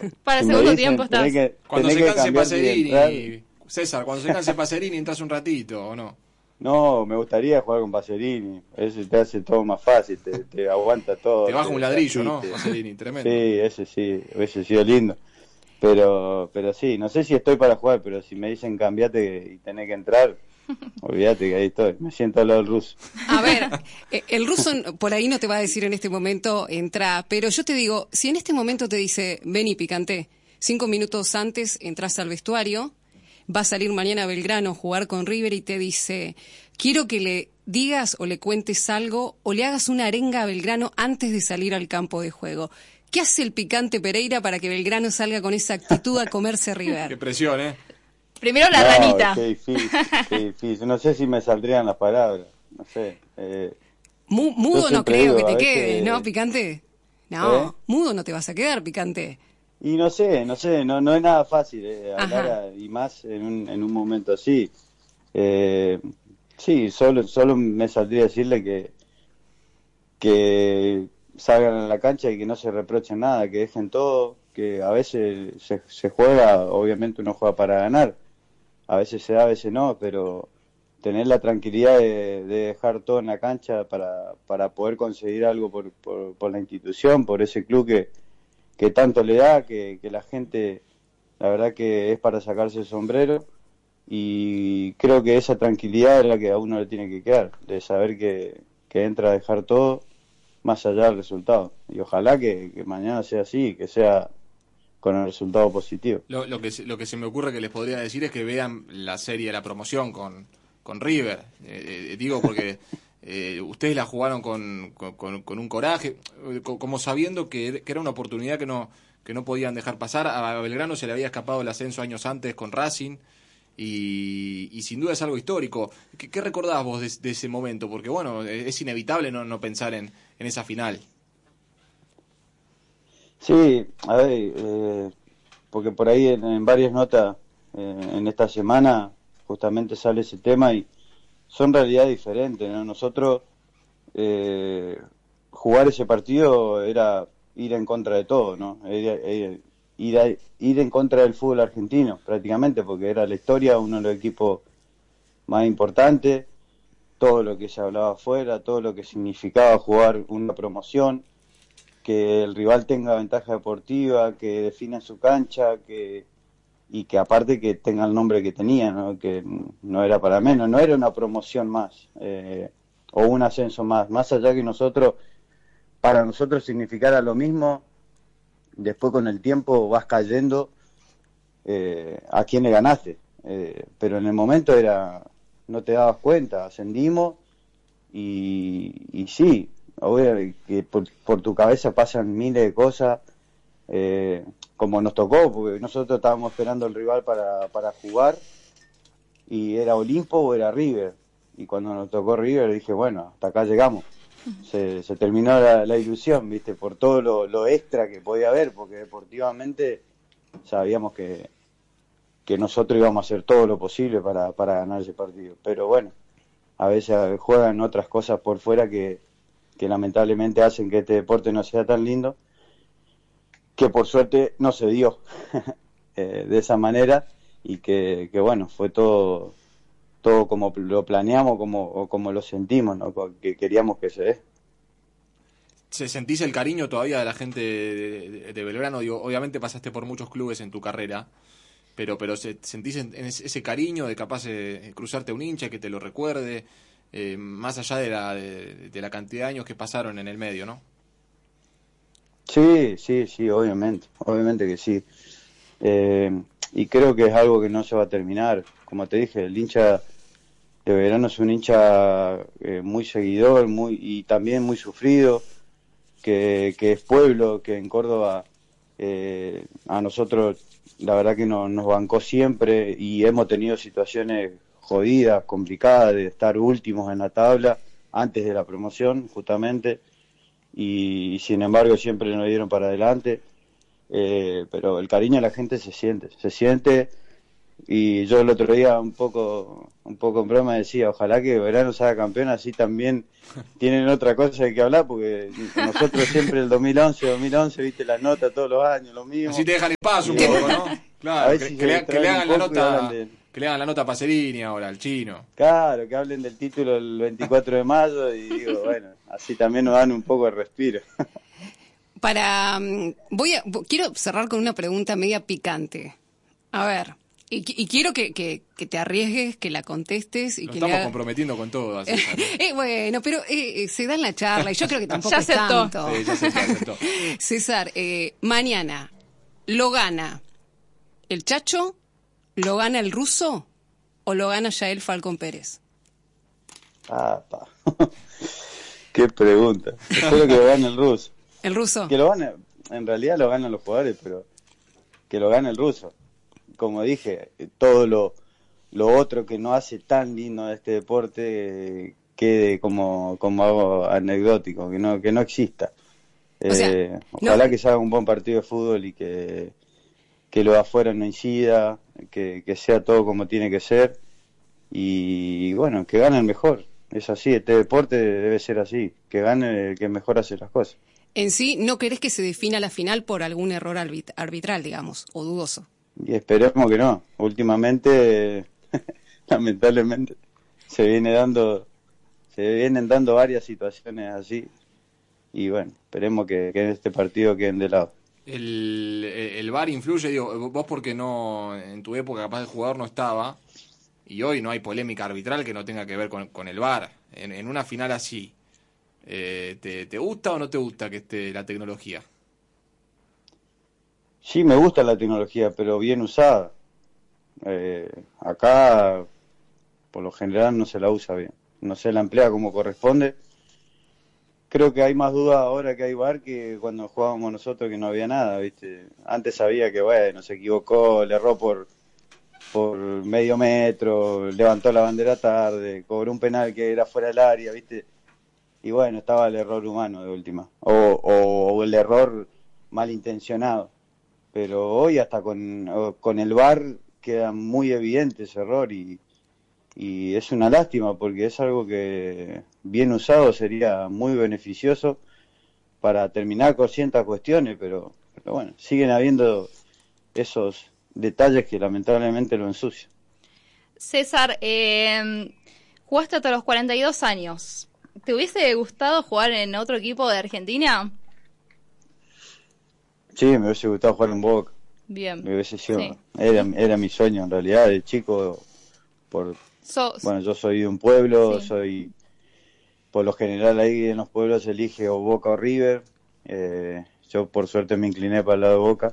Para el si me segundo dicen, tiempo estás. Cuando tenés se que canse cambiarte y entrar, Pacerini, César, cuando se canse Pacerini entras un ratito, ¿o no? no, me gustaría jugar con Pacerini, ese te hace todo más fácil, te aguanta Te todo, baja un te ladrillo, ¿no? asiste. Pacerini, tremendo. Sí, sí, hubiese sido lindo. Pero sí, no sé si estoy para jugar, pero si me dicen cambiate y tenés que entrar, olvídate que ahí estoy, me siento al lado del ruso. A ver, el ruso por ahí no te va a decir en este momento entra, pero yo te digo, si en este momento te dice ven y picante, 5 minutos antes entras al vestuario, va a salir mañana a Belgrano a jugar con River y te dice, quiero que le digas o le cuentes algo o le hagas una arenga a Belgrano antes de salir al campo de juego. ¿Qué hace el picante Pereira para que Belgrano salga con esa actitud a comerse a Qué River? presión, ¿eh? Primero la No, ranita. qué difícil, no sé si me saldrían las palabras, no sé. Yo Mudo no siempre creo digo, que a te quedes, ¿no, veces, picante? ¿eh? No, mudo no te vas a quedar, picante. Y no sé, no es nada fácil hablar Ajá. y más en un momento así. Eh, sí, solo me saldría decirle que salgan a la cancha y que no se reprochen nada, que dejen todo, que a veces se juega, obviamente uno juega para ganar, a veces se da, a veces no, pero tener la tranquilidad de dejar todo en la cancha para poder conseguir algo por la institución, por ese club que tanto le da, que la gente, la verdad que es para sacarse el sombrero, y creo que esa tranquilidad es la que a uno le tiene que quedar, de saber que entra a dejar todo más allá del resultado. Y ojalá que mañana sea así, que sea con el resultado positivo. Lo que se me ocurre que les podría decir es que vean la serie de la promoción con River. Digo porque ustedes la jugaron con un coraje, como sabiendo que era una oportunidad que no podían dejar pasar. A Belgrano se le había escapado el ascenso años antes con Racing. Y sin duda es algo histórico. ¿Qué recordás vos de ese momento? Porque bueno, es inevitable no pensar en esa final. Sí, a ver, porque por ahí en varias notas en esta semana justamente sale ese tema y son realidades diferentes, ¿no? Nosotros jugar ese partido era ir en contra de todo, ¿no? Ir en contra del fútbol argentino prácticamente, porque era la historia, uno de los equipos más importantes, todo lo que se hablaba afuera, todo lo que significaba jugar una promoción, que el rival tenga ventaja deportiva, que defina su cancha, y que aparte que tenga el nombre que tenía, ¿no? Que no era para menos, no era una promoción más, o un ascenso más allá que para nosotros significara lo mismo, después con el tiempo vas cayendo a quién le ganaste, pero en el momento no te dabas cuenta, ascendimos y sí, obvio que por tu cabeza pasan miles de cosas, como nos tocó, porque nosotros estábamos esperando el rival para jugar y era Olimpo o era River, y cuando nos tocó River dije, bueno, hasta acá llegamos. Se terminó la ilusión, viste, por todo lo extra que podía haber, porque deportivamente sabíamos que nosotros íbamos a hacer todo lo posible para ganar ese partido, pero bueno, a veces juegan otras cosas por fuera que lamentablemente hacen que este deporte no sea tan lindo, que por suerte no se dio de esa manera, y que bueno, fue todo como lo planeamos, o como lo sentimos, ¿no? Que queríamos que se dé. ¿Sentís el cariño todavía de la gente de Belgrano? Digo, obviamente pasaste por muchos clubes en tu carrera, pero ¿sentís en ese cariño de capaz de cruzarte a un hincha que te lo recuerde, más allá de la cantidad de años que pasaron en el medio, ¿no? Sí, obviamente que sí. Y creo que es algo que no se va a terminar. Como te dije, el hincha de Belgrano es un hincha muy seguidor, y también muy sufrido, que es pueblo, que en Córdoba a nosotros la verdad que nos bancó siempre, y hemos tenido situaciones jodidas, complicadas, de estar últimos en la tabla antes de la promoción justamente, y sin embargo siempre nos dieron para adelante. Pero el cariño de la gente se siente, Y yo el otro día un poco en broma decía, ojalá que Belgrano se haga campeón, así también tienen otra cosa de que hablar, porque nosotros siempre el 2011, viste las notas todos los años, lo mismo. Así te dejan espacio un Y, poco, ¿no? Claro, si que le hagan la nota, de, que le hagan la nota a Pacerini ahora, al Chino. claro, que hablen del título el 24 de mayo y digo, bueno, así también nos dan un poco de respiro. Quiero cerrar con una pregunta media picante. A ver, y quiero que te arriesgues, que la contestes y Lo que estamos le comprometiendo con todo. Así, bueno, pero se da en la charla y yo creo que tampoco Ya es aceptó. tanto. Sí, ya se aceptó. César, mañana lo gana el Chacho, lo gana el Ruso o lo gana Yael Falcón Pérez. Qué pregunta. Espero que lo gane el Ruso. ¿El Ruso? Que lo gane, en realidad lo ganan los jugadores, pero que lo gane el Ruso. Como dije, todo lo otro que no hace tan lindo de este deporte quede como algo anecdótico, que no exista. O sea, ojalá que se haga un buen partido de fútbol y que lo de afuera no incida, que sea todo como tiene que ser y bueno, que gane el mejor. Es así, este deporte debe ser así, que gane el que mejor hace las cosas. En sí, ¿no querés que se defina la final por algún error arbitral, digamos, o dudoso? Y esperemos que no. Últimamente, lamentablemente, se vienen dando varias situaciones así. Y bueno, esperemos que en este partido queden de lado. El VAR influye, digo, vos porque no, en tu época capaz el jugador no estaba, y hoy no hay polémica arbitral que no tenga que ver con el VAR. En una final así, ¿te gusta o no te gusta que esté la tecnología? Sí, me gusta la tecnología, pero bien usada. Acá, por lo general, no se la usa bien. No se la emplea como corresponde. Creo que hay más dudas ahora que hay VAR que cuando jugábamos nosotros, que no había nada, ¿viste? Antes sabía que, bueno, se equivocó, le erró por medio metro, levantó la bandera tarde, cobró un penal que era fuera del área, ¿viste? Y bueno, estaba el error humano de última. O el error malintencionado. Pero hoy hasta con el VAR queda muy evidente ese error y es una lástima porque es algo que bien usado sería muy beneficioso para terminar con ciertas cuestiones, pero bueno, siguen habiendo esos detalles que lamentablemente lo ensucian. César, jugaste hasta los 42 años. ¿Te hubiese gustado jugar en otro equipo de Argentina? Sí, me hubiese gustado jugar en Boca. Bien. Me hubiese sido, Sí. era mi sueño en realidad, de chico, bueno, yo soy de un pueblo, Sí. por lo general ahí en los pueblos se elige o Boca o River. Yo por suerte me incliné para el lado de Boca.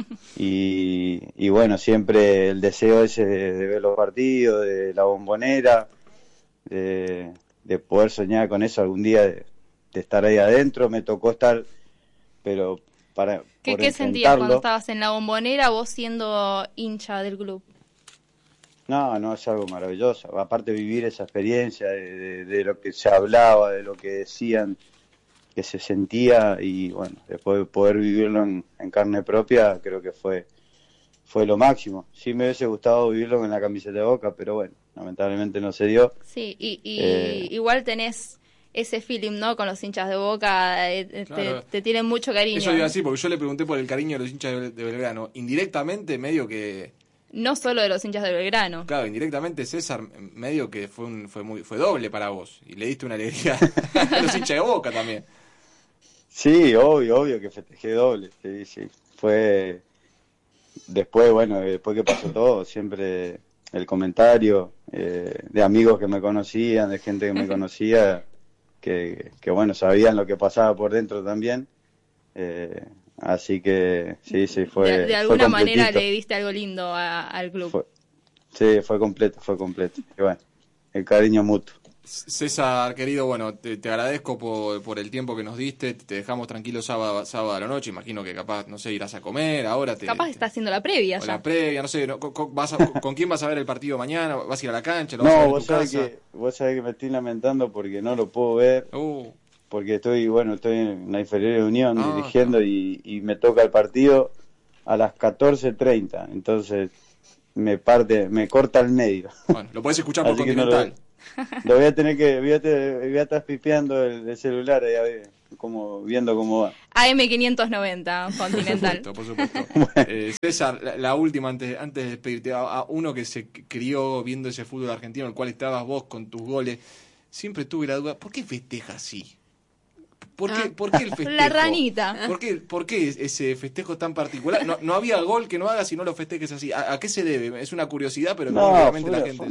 y bueno, siempre el deseo ese de ver los partidos, de la Bombonera, de poder soñar con eso algún día, de estar ahí adentro. Me tocó estar, pero ¿Qué sentías cuando estabas en la Bombonera, vos siendo hincha del club? No, es algo maravilloso. Aparte vivir esa experiencia de lo que se hablaba, de lo que decían, que se sentía y bueno, después de poder vivirlo en carne propia, creo que fue lo máximo. Sí me hubiese gustado vivirlo en la camiseta de Boca, pero bueno, lamentablemente no se dio. Sí, y igual tenés ese feeling, ¿no? Con los hinchas de Boca, Claro. te tienen mucho cariño. Eso iba así, porque yo le pregunté por el cariño de los hinchas de Belgrano. Indirectamente, medio que... No solo de los hinchas de Belgrano. Claro, indirectamente César, medio que fue doble para vos. Y le diste una alegría a los hinchas de Boca también. Sí, obvio que festejé doble. Sí. Fue después, bueno, después que pasó todo, siempre el comentario de amigos que me conocían, de gente que me conocía, que bueno, sabían lo que pasaba por dentro también. Así que sí, fue. De alguna fue manera le diste algo lindo al club. Fue completo. Y bueno, el cariño mutuo. César, querido, bueno, te agradezco por el tiempo que nos diste. Te dejamos tranquilo sábado a la noche. Imagino que capaz, no sé, irás a comer ahora. Capaz está haciendo la previa o ya. la previa, no sé. ¿Con quién vas a ver el partido mañana? ¿Vas a ir a la cancha? ¿Lo vas a ver en vos tu casa? vos sabés que me estoy lamentando porque no lo puedo ver. Porque estoy en la inferior de Unión dirigiendo y me toca el partido a las 14:30. Entonces me corta al medio. Bueno, lo podés escuchar por Así que no Continental. lo voy a tener que, voy a estar pipeando el celular ahí, a ver, como, viendo cómo va. AM590, Continental. Por supuesto. César, la última antes de despedirte. A uno que se crió viendo ese fútbol argentino, en el cual estabas vos con tus goles, siempre tuve la duda, ¿por qué festeja así? ¿Por qué el festejo? La ranita. ¿Por qué ese festejo tan particular? No había gol que no hagas si no lo festejes así. ¿A qué se debe? Es una curiosidad, pero No, realmente la fue gente...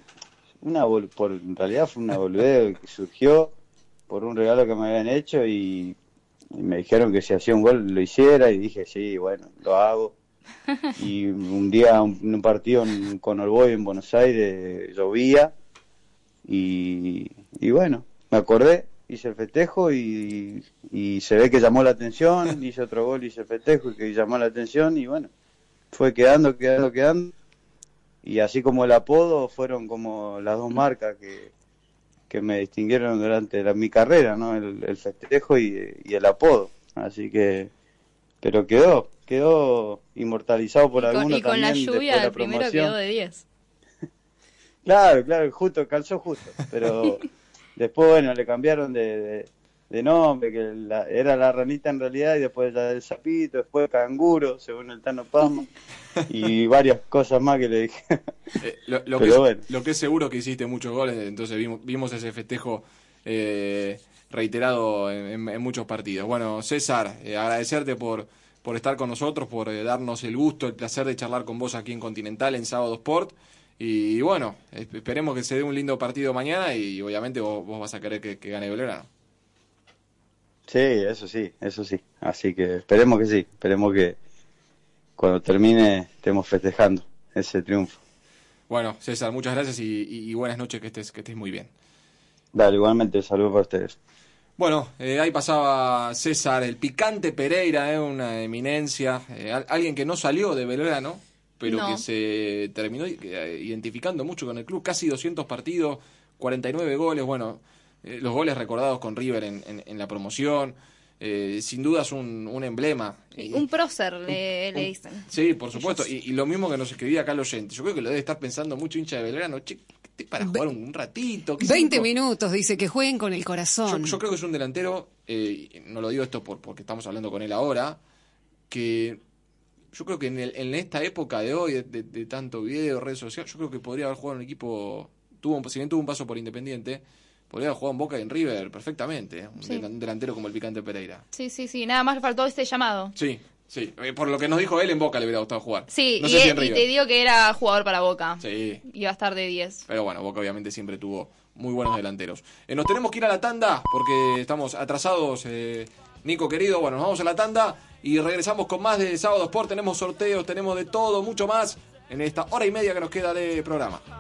en realidad fue una boludez que surgió por un regalo que me habían hecho y me dijeron que si hacía un gol lo hiciera y dije, sí, bueno, lo hago. Y un día, un partido con All Boys en Buenos Aires, llovía y bueno, me acordé, hice el festejo y se ve que llamó la atención, hice otro gol, hice el festejo y que llamó la atención y bueno, fue quedando. Y así como el apodo, fueron como las dos marcas que me distinguieron durante mi carrera, ¿no? El festejo y el apodo. Así que, pero quedó inmortalizado por algunos. Y con también, la lluvia después de el primero promoción. quedó de 10. Claro, calzó justo. Pero después, bueno, le cambiaron de nombre, que era la ranita en realidad, y después ya el sapito, después canguro, según el Tano Pazman, y varias cosas más que le dije. Lo que es seguro que hiciste muchos goles, entonces vimos ese festejo reiterado en muchos partidos. Bueno, César, agradecerte por estar con nosotros, por darnos el gusto, el placer de charlar con vos aquí en Continental, en Sábado Sport. Y bueno, esperemos que se dé un lindo partido mañana y obviamente vos vas a querer que gane Belgrano. Sí, eso sí. Así que esperemos que cuando termine estemos festejando ese triunfo. Bueno, César, muchas gracias y buenas noches, que estés muy bien. Dale, igualmente, saludos para ustedes. Bueno, ahí pasaba César, el picante Pereira, una eminencia, alguien que no salió de Belgrano, pero que se terminó identificando mucho con el club, casi 200 partidos, 49 goles, bueno, los goles recordados con River en la promoción, sin duda es un emblema. Un prócer le dicen. Sí, por supuesto, y lo mismo que nos escribía acá el oyente, yo creo que lo debe estar pensando mucho hincha de Belgrano, che, para jugar un ratito. 20 minutos, dice, que jueguen con el corazón. Yo creo que es un delantero, no lo digo esto porque estamos hablando con él ahora, que yo creo que en esta época de hoy, de tanto video, redes sociales, yo creo que podría haber jugado en un equipo, si bien tuvo un paso por Independiente, podría haber jugado en Boca y en River perfectamente, un delantero como el picante Pereira. Sí, nada más le faltó este llamado. Sí, por lo que nos dijo él, en Boca le hubiera gustado jugar. Sí, no sé si en River. Y te digo que era jugador para Boca. Sí. Iba a estar de 10. Pero bueno, Boca obviamente siempre tuvo muy buenos delanteros. Nos tenemos que ir a la tanda porque estamos atrasados, Nico querido. Bueno, nos vamos a la tanda y regresamos con más de Sábado Sport. Tenemos sorteos, tenemos de todo, mucho más en esta hora y media que nos queda de programa.